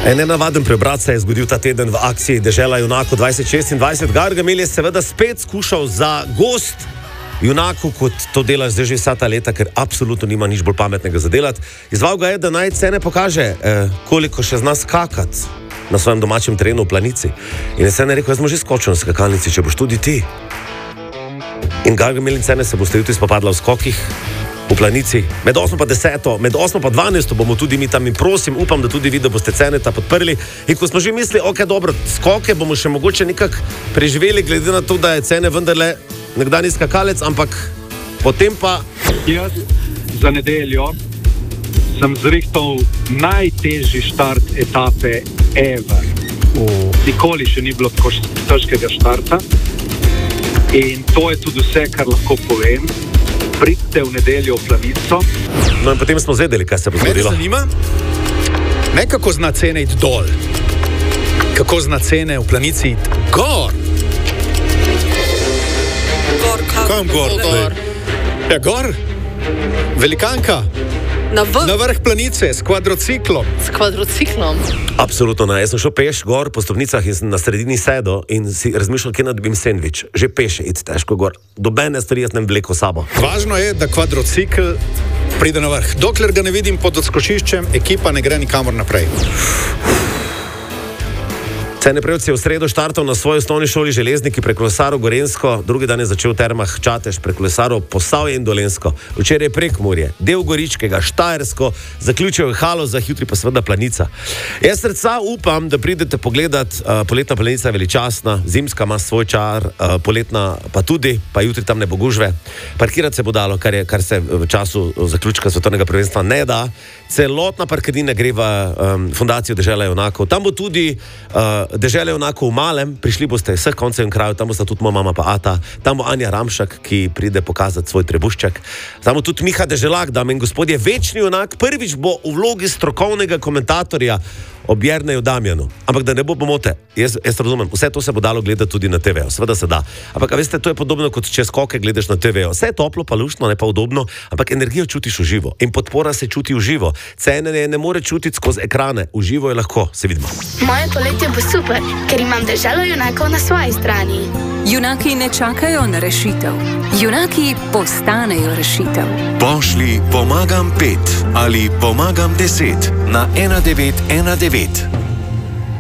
En nenavaden preobrat se je zgodil ta teden v akciji Dežela junakov 2026. Gargamel je seveda spet skušal za gost junaku, kot to dela zdaj že vsa ta leta, ker absolutno nima nič bolj pametnega za delati. Izval ga je, da naj Cene pokaže, koliko še zna skakati na svojem domačem terenu v Planici. In je Cene rekel, jaz sem že skočil na skakalnici, če boš tudi ti. In Gargamel in Cene se boste jutri spopadla v skokih v Planici. Med 8 pa 10, med 8 pa 12 bomo tudi mi tam in prosim, upam, da tudi vi, da boste Ceneta podprli. In ko smo že mislili, ok, dobro, skoke bomo še mogoče nekako preživeli, glede na to, da je Cene vendarle nekdanji skakalec, ampak potem pa... Jaz za nedeljo sem zrihtal najtežji štart etape ever. Nikoli še ni bilo tako težkega štarta. In to je tudi vse, kar lahko povem. Pridite v nedeljo v Planico. No in potem smo zvedeli, kaj se bo zgodilo. Mene zanima, ne kako zna Cene iti dol, kako zna Cene v Planici iti gor. Kam gor? Ja, gor. Velikanka. Na vrh Planice s kvadrociklom. Absolutno ne. Jaz sem šel peš gor po stopnicah in sem na sredini sedel in si razmišljal, kje dobim sendvič. Že peš iti težko gor. Dobene stvari jaz ne vleko sabo. Važno je, da kvadrocikl pride na vrh. Dokler ga ne vidim pod odskočiščem, ekipa ne gre nikamor naprej. Cene Prevc je v sredo štartal na svoji osnovni šoli Železniki, prekolesaril Gorenjsko, drugi dan je začel v Termah Čatež, prekolesaril Posavje in Dolenjsko, včeraj Prekmurje, del Goričkega, Štajersko, zaključil je Haloza, jutri pa seveda Planica. Jaz srca upam, da pridete pogledat, poletna Planica je veličastna, zimska ima svoj čar, poletna pa tudi, pa jutri tam ne bo gužve. Parkirati se bo dalo, kar se v času zaključka svetovnega prvenstva ne da. Celotna parkirnina gre v fundacijo Dežela junakov. Tam bo tudi Dežele junakov v Malem, prišli boste vseh koncev in krajev, tam bosta tudi moja mama pa Ata, tam bo Anja Ramšak, ki pride pokazati svoj trebušček, tam bo tudi Miha Deželak, dame in gospodje, večni junak, prvič bo v vlogi strokovnega komentatorja ob Jerneju Damjanu. Ampak da ne bo pomote, jaz razumem, vse to se bo dalo gledati tudi na TV-ju, seveda se da. Ampak veste, to je podobno kot če skoke gledaš na TV-ju. Vse je toplo, pa luštno, ne pa udobno, ampak energijo čutiš v živo in podpora se čuti v živo. Cene ne more čutiti skozi ekrane, v živo je lahko, se vidimo. Moje poletje bo super, ker imam Deželo junakov na svoji strani. Junaki ne čakajo na rešitev. Junaki postanejo rešitev. Pošli pomagam 5 ali pomagam 10 na 1919.